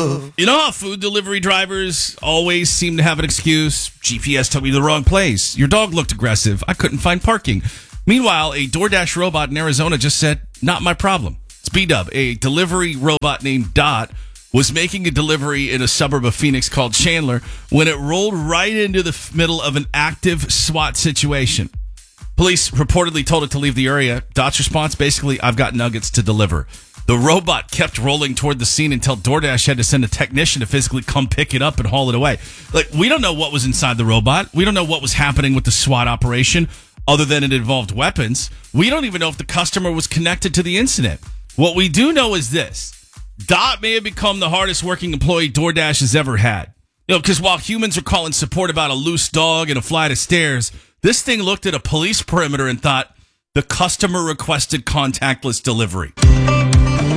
love. You know how food delivery drivers always seem to have an excuse? GPS took me to the wrong place. Your dog looked aggressive. I couldn't find parking. Meanwhile, a DoorDash robot in Arizona just said, not my problem. It's B-Dub, a delivery robot named Dot, was making a delivery in a suburb of Phoenix called Chandler when it rolled right into the middle of an active SWAT situation. Police reportedly told it to leave the area. Dot's response, basically, I've got nuggets to deliver. The robot kept rolling toward the scene until DoorDash had to send a technician to physically come pick it up and haul it away. Like, we don't know what was inside the robot. We don't know what was happening with the SWAT operation other than it involved weapons. We don't even know if the customer was connected to the incident. What we do know is this. Dot may have become the hardest working employee DoorDash has ever had. You know, because while humans are calling support about a loose dog and a flight of stairs, this thing looked at a police perimeter and thought, the customer requested contactless delivery.